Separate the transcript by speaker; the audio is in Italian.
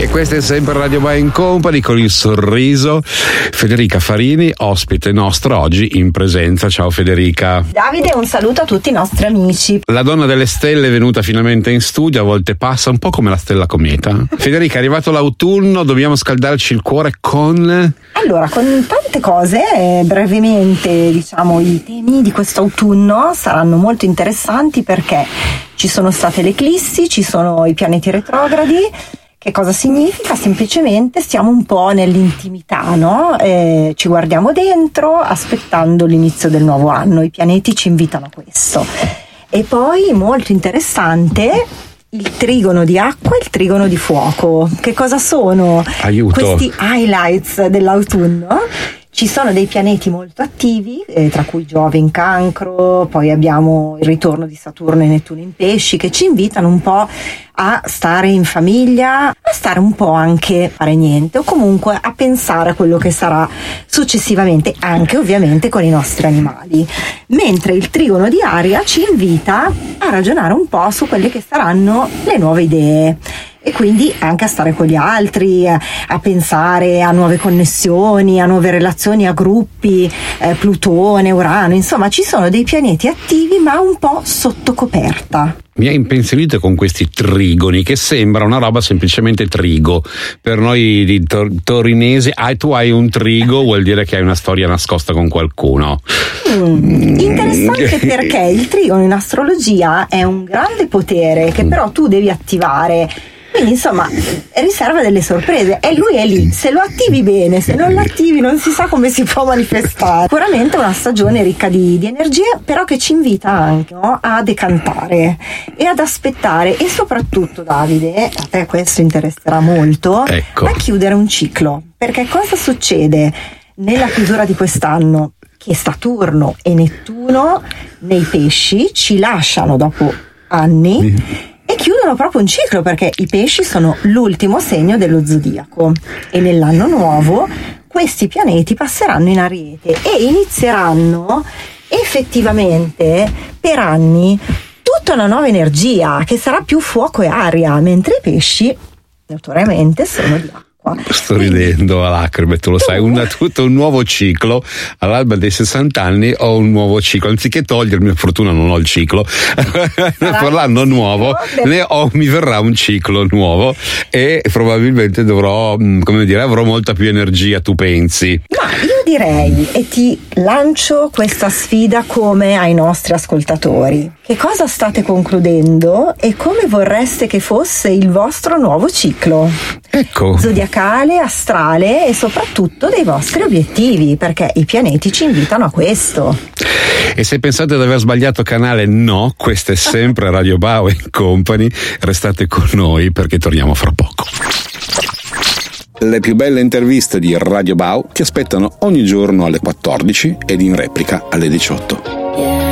Speaker 1: E questa è sempre Radio Bau Company con il sorriso. Federica Farini, ospite nostro oggi in presenza. Ciao Federica.
Speaker 2: Davide, un saluto a tutti i nostri amici.
Speaker 1: La donna delle stelle è venuta finalmente in studio, a volte passa un po' come la stella cometa. Federica, è arrivato l'autunno, dobbiamo scaldarci il cuore con...
Speaker 2: Allora, con tante cose, brevemente diciamo i temi di quest'autunno saranno molto interessanti perché ci sono state le eclissi, ci sono i pianeti retrogradi. Che cosa significa? Semplicemente stiamo un po' nell'intimità, no? Ci guardiamo dentro aspettando l'inizio del nuovo anno, i pianeti ci invitano a questo. E poi, molto interessante, il trigono di acqua e il trigono di fuoco. Che cosa sono?
Speaker 1: Aiuto.
Speaker 2: Questi highlights dell'autunno? Ci sono dei pianeti molto attivi, tra cui Giove in Cancro, poi abbiamo il ritorno di Saturno e Nettuno in Pesci, che ci invitano un po' a stare in famiglia, a stare un po' anche a fare niente, o comunque a pensare a quello che sarà successivamente, anche ovviamente con i nostri animali. Mentre il trigono di Aria ci invita a ragionare un po' su quelle che saranno le nuove idee. E quindi anche a stare con gli altri, a pensare a nuove connessioni, a nuove relazioni, a gruppi, Plutone, Urano, insomma ci sono dei pianeti attivi ma un po' sotto coperta.
Speaker 1: Mi ha impensierito con questi trigoni che sembra una roba semplicemente trigo. Per noi di torinesi, tu hai un trigo vuol dire che hai una storia nascosta con qualcuno.
Speaker 2: Interessante perché il trigono in astrologia è un grande potere che però tu devi attivare. Quindi insomma riserva delle sorprese e lui è lì, se lo attivi bene, se non lo attivi non si sa come si può manifestare. Sicuramente una stagione ricca di energie, però che ci invita anche, no, a decantare e ad aspettare e soprattutto, Davide, a te questo interesserà molto,
Speaker 1: ecco,
Speaker 2: a chiudere un ciclo. Perché cosa succede nella chiusura di quest'anno? Che Saturno e Nettuno nei pesci ci lasciano dopo anni e chiudono proprio un ciclo, perché i pesci sono l'ultimo segno dello zodiaco e nell'anno nuovo questi pianeti passeranno in Ariete e inizieranno effettivamente per anni tutta una nuova energia che sarà più fuoco e aria, mentre i pesci notoriamente sono di acqua.
Speaker 1: Sto ridendo a lacrime, tu lo sai, tutto un nuovo ciclo. All'alba dei 60 anni ho un nuovo ciclo, anziché togliermi, per fortuna non ho il ciclo per l'anno nuovo, mi verrà un ciclo nuovo e probabilmente dovrò, avrò molta più energia, tu pensi?
Speaker 2: Ma io direi, e ti lancio questa sfida come ai nostri ascoltatori: che cosa state concludendo e come vorreste che fosse il vostro nuovo ciclo?
Speaker 1: Ecco.
Speaker 2: Zodiacale, astrale e soprattutto dei vostri obiettivi, perché i pianeti ci invitano a questo.
Speaker 1: E se pensate di aver sbagliato canale, no, questa è sempre Radio Bau Company. Restate con noi perché torniamo fra poco. Le più belle interviste di Radio Bau ti aspettano ogni giorno alle 14 ed in replica alle 18.